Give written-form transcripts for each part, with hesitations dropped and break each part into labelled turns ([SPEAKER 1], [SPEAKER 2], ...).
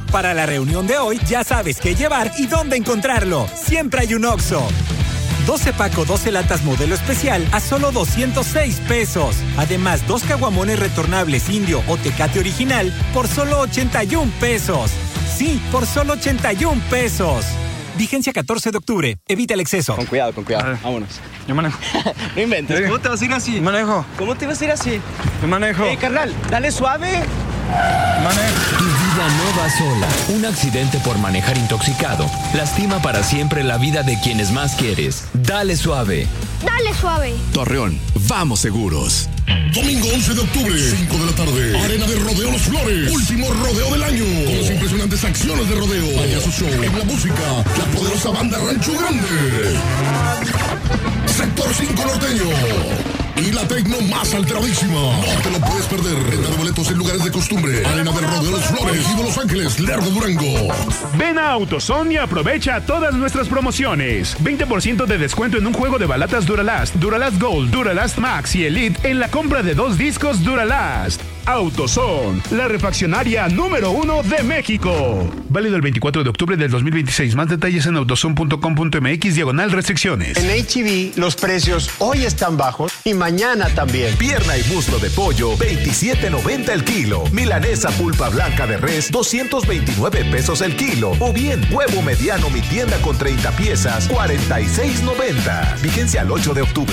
[SPEAKER 1] Para la reunión de hoy, ya sabes qué llevar y dónde encontrarlo. Siempre hay un Oxxo. 12 paco, 12 latas modelo especial a solo 206 pesos. Además, 2 caguamones retornables Indio o Tecate original por solo 81 pesos. Sí, por solo 81 pesos. Vigencia 14 de octubre. Evita el exceso.
[SPEAKER 2] Con cuidado. Vámonos.
[SPEAKER 3] Yo manejo.
[SPEAKER 2] No inventes. ¿Cómo te vas a ir así?
[SPEAKER 3] Manejo.
[SPEAKER 2] ¿Cómo te vas a ir así?
[SPEAKER 3] Yo manejo.
[SPEAKER 2] Carnal, dale suave.
[SPEAKER 3] Manejo.
[SPEAKER 4] Tu vida no va sola. Un accidente por manejar intoxicado lastima para siempre la vida de quienes más quieres. Dale suave.
[SPEAKER 5] Dale suave.
[SPEAKER 6] Torreón, vamos seguros. Domingo 11 de octubre, 5 de la tarde. Arena de Rodeo Los Flores. Último rodeo del año. Con las impresionantes acciones de rodeo. Payaso Show. En la música, la poderosa banda Rancho Grande. Sector 5 norteño. Y la tecno más alteradísima. No te lo puedes perder. Venta de boletos en lugares de costumbre. Arena del Rodeo Los Flores y de Los Ángeles, Lerdo, Durango.
[SPEAKER 7] Ven a AutoZone y aprovecha todas nuestras promociones. 20% de descuento en un juego de balatas Duralast, Duralast Gold, Duralast Max y Elite en la compra de 2 discos Duralast. AutoZone, la refaccionaria número 1 de México. Válido el 24 de octubre del 2026. Más detalles en autozone.com.mx/restricciones.
[SPEAKER 8] En H-E-B los precios hoy están bajos y mañana también.
[SPEAKER 9] Pierna y muslo de pollo, $27.90 el kilo. Milanesa pulpa blanca de res, $229 pesos el kilo. O bien, huevo mediano mi tienda con 30 piezas, $46.90. Vigencia al 8 de octubre.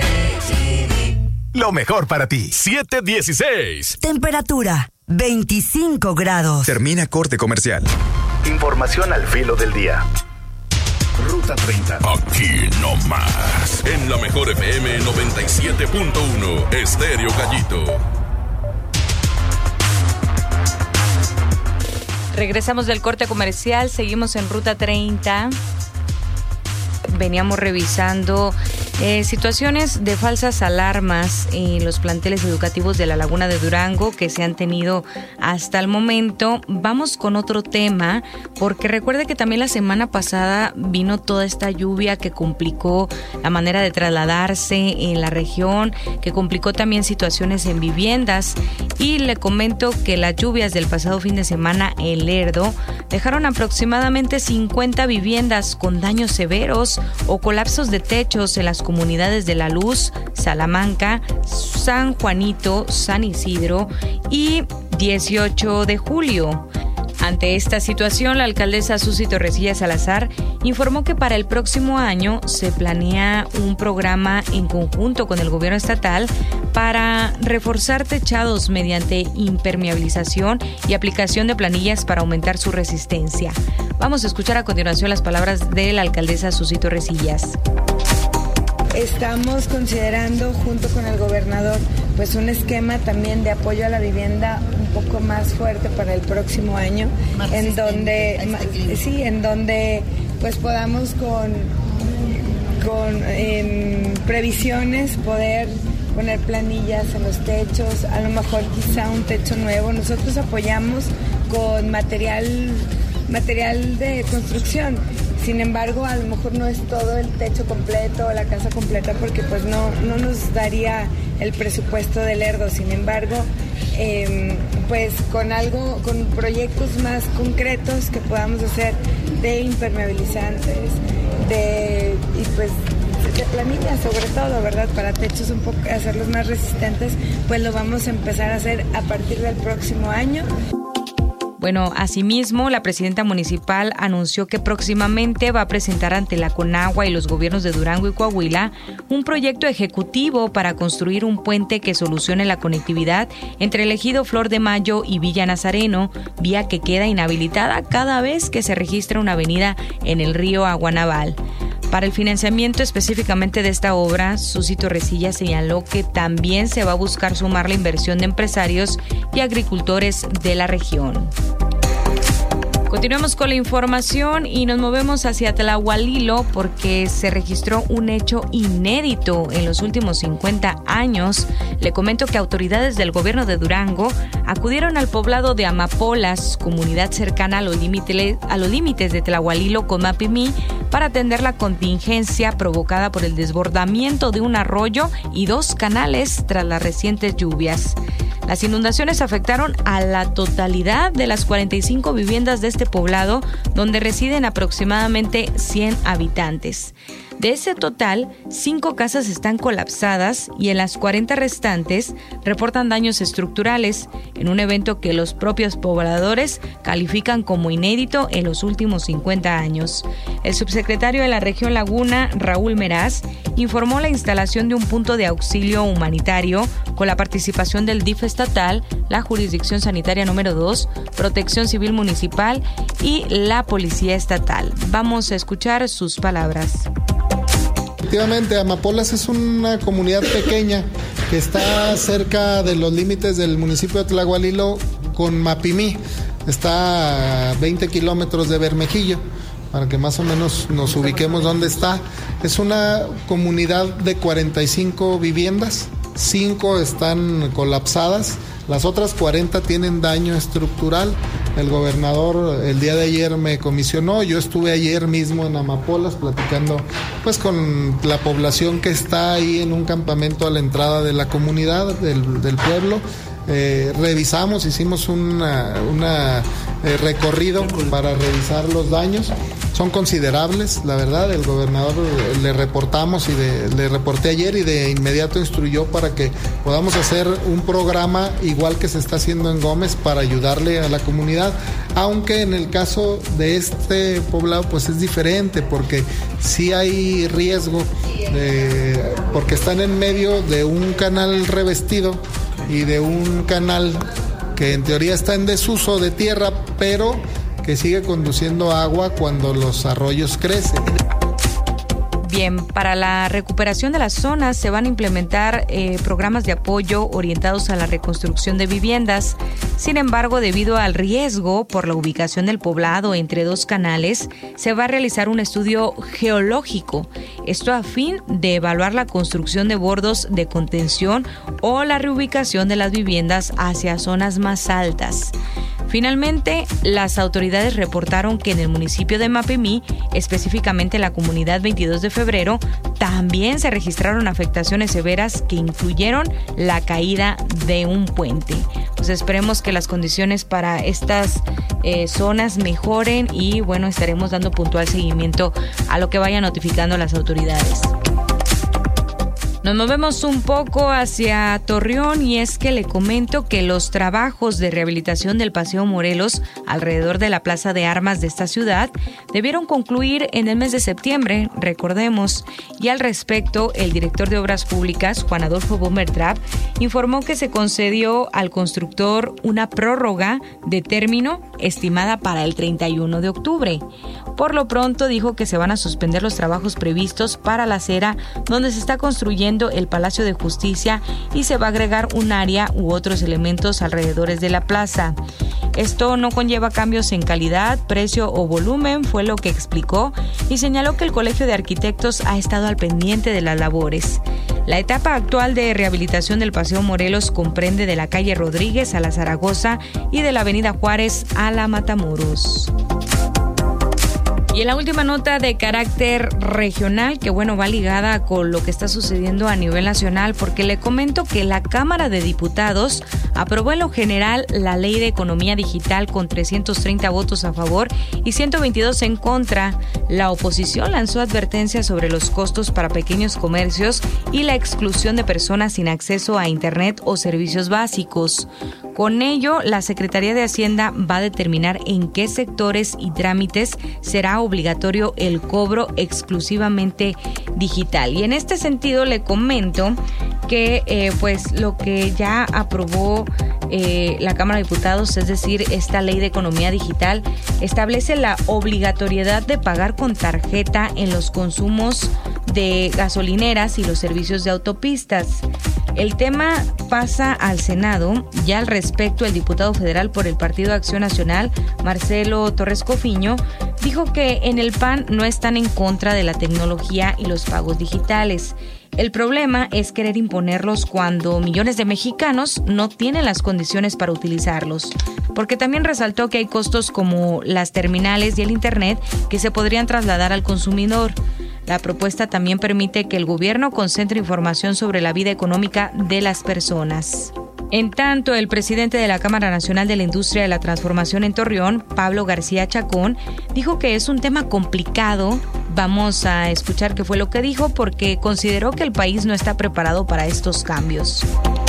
[SPEAKER 9] Lo mejor para ti. 7:16.
[SPEAKER 10] Temperatura 25 grados.
[SPEAKER 11] Termina corte comercial.
[SPEAKER 9] Información al filo del día. Ruta 30.
[SPEAKER 6] Aquí no más. En la mejor FM 97.1. Estéreo Gallito.
[SPEAKER 12] Regresamos del corte comercial. Seguimos en Ruta 30. Veníamos revisando situaciones de falsas alarmas en los planteles educativos de la Laguna de Durango que se han tenido hasta el momento. Vamos con otro tema, porque recuerde que también la semana pasada vino toda esta lluvia que complicó la manera de trasladarse en la región, que complicó también situaciones en viviendas, y le comento que las lluvias del pasado fin de semana en Lerdo dejaron aproximadamente 50 viviendas con daños severos o colapsos de techos en las comunidades de La Luz, Salamanca, San Juanito, San Isidro y 18 de julio. Ante esta situación, la alcaldesa Susi Torrecilla Salazar informó que para el próximo año se planea un programa en conjunto con el gobierno estatal para reforzar techados mediante impermeabilización y aplicación de planillas para aumentar su resistencia. Vamos a escuchar a continuación las palabras de la alcaldesa Susi Torrecillas.
[SPEAKER 13] Estamos considerando junto con el gobernador pues un esquema también de apoyo a la vivienda un poco más fuerte para el próximo año, en donde pues podamos con previsiones poder poner planillas en los techos, a lo mejor quizá un techo nuevo. Nosotros apoyamos con material de construcción. Sin embargo, a lo mejor no es todo el techo completo o la casa completa, porque pues no nos daría el presupuesto del Lerdo. Sin embargo, pues con proyectos más concretos que podamos hacer de impermeabilizantes, de planillas sobre todo, ¿verdad? Para techos un poco, hacerlos más resistentes, pues lo vamos a empezar a hacer a partir del próximo año.
[SPEAKER 12] Bueno, asimismo, la presidenta municipal anunció que próximamente va a presentar ante la Conagua y los gobiernos de Durango y Coahuila un proyecto ejecutivo para construir un puente que solucione la conectividad entre el ejido Flor de Mayo y Villa Nazareno, vía que queda inhabilitada cada vez que se registra una avenida en el río Aguanaval. Para el financiamiento específicamente de esta obra, Susi Torrecilla señaló que también se va a buscar sumar la inversión de empresarios y agricultores de la región. Continuamos con la información y nos movemos hacia Tlahualilo porque se registró un hecho inédito en los últimos 50 años. Le comento que autoridades del gobierno de Durango acudieron al poblado de Amapolas, comunidad cercana a los límites de Tlahualilo con Mapimí, para atender la contingencia provocada por el desbordamiento de un arroyo y 2 canales tras las recientes lluvias. Las inundaciones afectaron a la totalidad de las 45 viviendas de este poblado, donde residen aproximadamente 100 habitantes. De ese total, 5 casas están colapsadas y en las 40 restantes reportan daños estructurales, en un evento que los propios pobladores califican como inédito en los últimos 50 años. El subsecretario de la región Laguna, Raúl Meraz, informó la instalación de un punto de auxilio humanitario con la participación del DIF estatal, la Jurisdicción Sanitaria número 2, Protección Civil Municipal y la Policía Estatal. Vamos a escuchar sus palabras.
[SPEAKER 5] Efectivamente, Amapolas es una comunidad pequeña que está cerca de los límites del municipio de Tlahualilo con Mapimí. Está a 20 kilómetros de Bermejillo, para que más o menos nos ubiquemos dónde está. Es una comunidad de 45 viviendas, 5 están colapsadas, las otras 40 tienen daño estructural. El gobernador el día de ayer me comisionó, yo estuve ayer mismo en Amapolas platicando pues con la población que está ahí en un campamento a la entrada de la comunidad, del pueblo. Revisamos, hicimos un recorrido para revisar los daños. Son considerables, la verdad. El gobernador le reportamos y le reporté ayer y de inmediato instruyó para que podamos hacer un programa igual que se está haciendo en Gómez para ayudarle a la comunidad, aunque en el caso de este poblado pues es diferente porque sí hay riesgo porque están en medio de un canal revestido y de un canal que en teoría está en desuso de tierra, pero que sigue conduciendo agua cuando los arroyos crecen.
[SPEAKER 12] Bien, para la recuperación de las zonas se van a implementar programas de apoyo orientados a la reconstrucción de viviendas. Sin embargo, debido al riesgo por la ubicación del poblado entre 2 canales, se va a realizar un estudio geológico. Esto a fin de evaluar la construcción de bordos de contención o la reubicación de las viviendas hacia zonas más altas. Finalmente, las autoridades reportaron que en el municipio de Mapimí, específicamente en la comunidad 22 de febrero, también se registraron afectaciones severas que incluyeron la caída de un puente. Pues esperemos que las condiciones para estas zonas mejoren y bueno, estaremos dando puntual seguimiento a lo que vayan notificando las autoridades. Nos movemos un poco hacia Torreón y es que le comento que los trabajos de rehabilitación del Paseo Morelos alrededor de la Plaza de Armas de esta ciudad debieron concluir en el mes de septiembre, recordemos, y al respecto el director de Obras Públicas, Juan Adolfo Bomertrap, informó que se concedió al constructor una prórroga de término estimada para el 31 de octubre. Por lo pronto dijo que se van a suspender los trabajos previstos para la acera donde se está construyendo el Palacio de Justicia y se va a agregar un área u otros elementos alrededores de la plaza. Esto no conlleva cambios en calidad, precio o volumen, fue lo que explicó, y señaló que el Colegio de Arquitectos ha estado al pendiente de las labores. La etapa actual de rehabilitación del Paseo Morelos comprende de la calle Rodríguez a la Zaragoza y de la avenida Juárez a la Matamoros. Y en la última nota de carácter regional, que bueno, va ligada con lo que está sucediendo a nivel nacional, porque le comento que la Cámara de Diputados aprobó en lo general la Ley de Economía Digital con 330 votos a favor y 122 en contra. La oposición lanzó advertencias sobre los costos para pequeños comercios y la exclusión de personas sin acceso a Internet o servicios básicos. Con ello, la Secretaría de Hacienda va a determinar en qué sectores y trámites será obligatorio el cobro exclusivamente digital. Y en este sentido le comento que pues lo que ya aprobó la Cámara de Diputados, es decir, esta Ley de Economía Digital, establece la obligatoriedad de pagar con tarjeta en los consumos de gasolineras y los servicios de autopistas. El tema pasa al Senado. Ya al respecto, el diputado federal por el Partido Acción Nacional, Marcelo Torres Cofiño, dijo que en el PAN no están en contra de la tecnología y los pagos digitales. El problema es querer imponerlos cuando millones de mexicanos no tienen las condiciones para utilizarlos, porque también resaltó que hay costos como las terminales y el Internet que se podrían trasladar al consumidor. La propuesta también permite que el gobierno concentre información sobre la vida económica de las personas. En tanto, el presidente de la Cámara Nacional de la Industria de la Transformación en Torreón, Pablo García Chacón, dijo que es un tema complicado. Vamos a escuchar qué fue lo que dijo, porque consideró que el país no está preparado para estos cambios.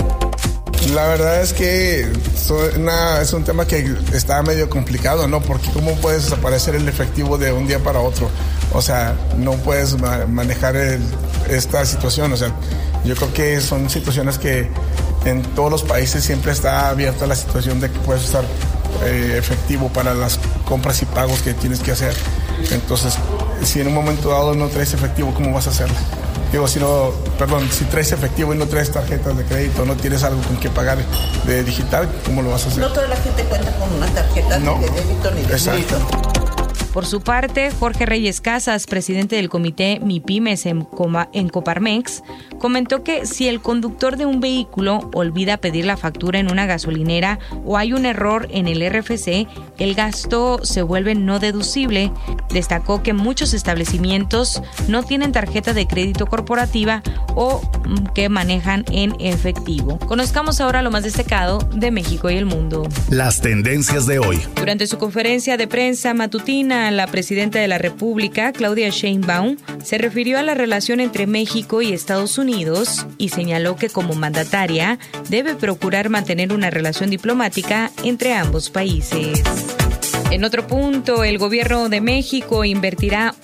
[SPEAKER 11] La verdad es que es un tema que está medio complicado, ¿no? Porque ¿cómo puedes desaparecer el efectivo de un día para otro? O sea, no puedes manejar esta situación. O sea, yo creo que son situaciones que en todos los países siempre está abierta la situación de que puedes usar efectivo para las compras y pagos que tienes que hacer. Entonces, si en un momento dado no traes efectivo, ¿cómo vas a hacerlo? Si traes efectivo y no traes tarjetas de crédito, no tienes algo con que pagar de digital, ¿cómo lo vas a hacer?
[SPEAKER 14] No toda la gente cuenta con una tarjeta ni de débito ni de crédito.
[SPEAKER 12] Por su parte, Jorge Reyes Casas, presidente del comité MIPYMES en Coparmex, comentó que si el conductor de un vehículo olvida pedir la factura en una gasolinera o hay un error en el RFC, el gasto se vuelve no deducible. Destacó que muchos establecimientos no tienen tarjeta de crédito corporativa o que manejan en efectivo. Conozcamos ahora lo más destacado de México y el mundo.
[SPEAKER 6] Las tendencias de hoy.
[SPEAKER 12] Durante su conferencia de prensa matutina, la presidenta de la República, Claudia Sheinbaum, se refirió a la relación entre México y Estados Unidos y señaló que como mandataria debe procurar mantener una relación diplomática entre ambos países. En otro punto, el gobierno de México invertirá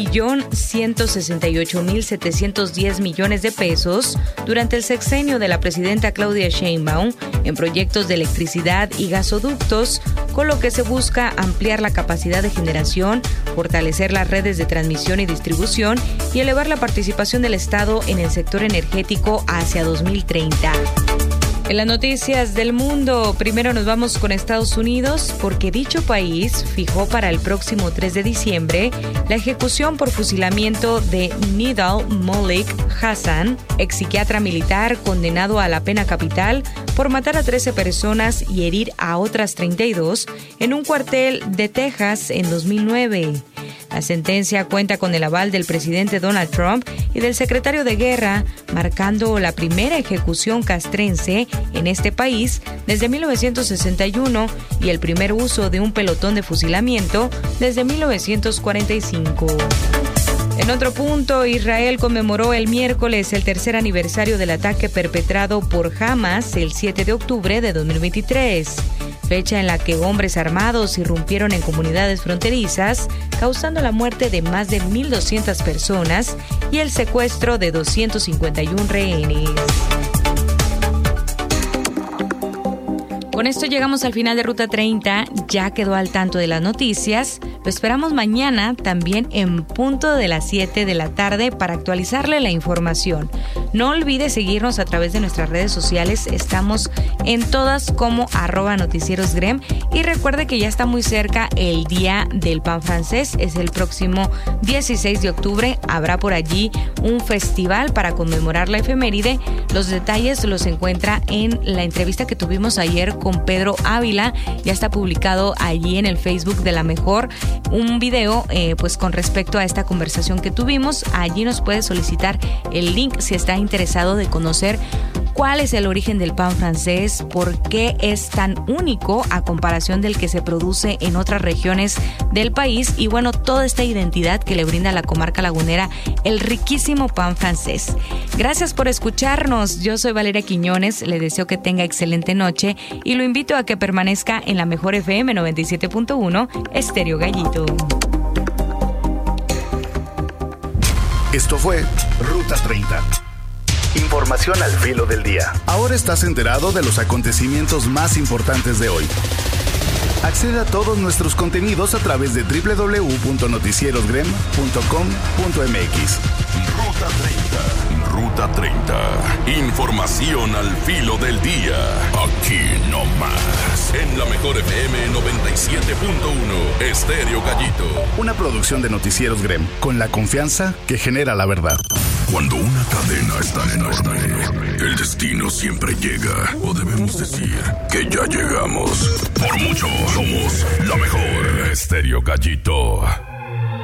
[SPEAKER 12] 1.168.710 millones de pesos durante el sexenio de la presidenta Claudia Sheinbaum en proyectos de electricidad y gasoductos, con lo que se busca ampliar la capacidad de generación, fortalecer las redes de transmisión y distribución y elevar la participación del Estado en el sector energético hacia 2030. En las noticias del mundo, primero nos vamos con Estados Unidos porque dicho país fijó para el próximo 3 de diciembre la ejecución por fusilamiento de Nidal Malik Hassan, ex psiquiatra militar condenado a la pena capital por matar a 13 personas y herir a otras 32 en un cuartel de Texas en 2009. La sentencia cuenta con el aval del presidente Donald Trump y del secretario de Guerra, marcando la primera ejecución castrense en este país desde 1961 y el primer uso de un pelotón de fusilamiento desde 1945. En otro punto, Israel conmemoró el miércoles el tercer aniversario del ataque perpetrado por Hamas el 7 de octubre de 2023. Fecha en la que hombres armados irrumpieron en comunidades fronterizas, causando la muerte de más de 1.200 personas y el secuestro de 251 rehenes. Con esto llegamos al final de Ruta 30, ya quedó al tanto de las noticias. Lo esperamos mañana también en punto de las 7 de la tarde para actualizarle la información. No olvide seguirnos a través de nuestras redes sociales, estamos en todas como @noticiero_grem y recuerde que ya está muy cerca el Día del Pan Francés, es el próximo 16 de octubre, habrá por allí un festival para conmemorar la efeméride. Los detalles los encuentra en la entrevista que tuvimos ayer con Pedro Ávila, ya está publicado allí en el Facebook de La Mejor un video pues con respecto a esta conversación que tuvimos. Allí nos puede solicitar el link si está interesado de conocer cuál es el origen del pan francés, por qué es tan único a comparación del que se produce en otras regiones del país y bueno, toda esta identidad que le brinda a la comarca lagunera el riquísimo pan francés. Gracias por escucharnos, yo soy Valeria Quiñones, le deseo que tenga excelente noche y lo invito a que permanezca en La Mejor FM 97.1 Estéreo Gallito.
[SPEAKER 6] Esto fue Ruta 30.
[SPEAKER 15] Información al filo del día.
[SPEAKER 6] Ahora estás enterado de los acontecimientos más importantes de hoy.
[SPEAKER 16] Accede a todos nuestros contenidos a través de www.noticierosgrem.com.mx.
[SPEAKER 6] Ruta 30. Información al filo del día. Aquí no más. En la mejor FM 97.1. Estéreo Gallito.
[SPEAKER 16] Una producción de Noticieros Grem, con la confianza que genera la verdad.
[SPEAKER 6] Cuando una cadena está enorme, el destino siempre llega. O debemos decir que ya llegamos. Por mucho, somos la mejor. Estéreo Gallito.